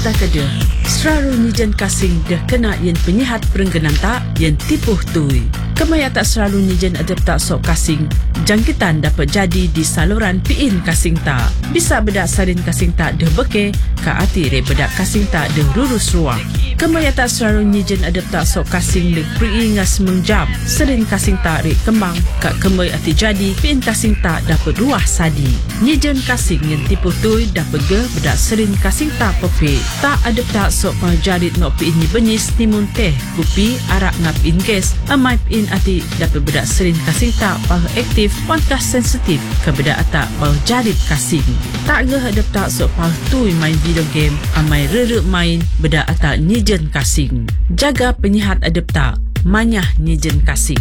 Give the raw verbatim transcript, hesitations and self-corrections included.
tak ada. Selalu nijen kasing dah kena yang penyihat perengganam tak yang tipuh tui. Kemaya tak selalu nijen ada tak sok kasing. Jangkitan dapat jadi di saluran piin kasing tak. Bisa bedak sarin kasing tak dah beke, ka ati re bedak kasing tak dah rurus ruang. Kemaya tak selalu nijen ada tak sok kasing dah peri ngas mengjam. Sarin kasing tak re kembang, ka kemay ati jadi piin kasing tak dapat ruah sadi. Nijen kasing yang tipuh tui dapat ge bedak sarin kasing tak pepe. Tak ada tak sok pengajarit nok piin ni benyis timun teh, kupi arak ngap in gas, amai piin ati dapat bedak sarin kasing tak pah aktif, pantas sensitif ke bedak atak pah jarit kasing. Tak ge hadap tak sok pah tui main video game, amai rere main bedak atak nijen kasing. Jaga penyihat adap tak, manyah nijen kasing.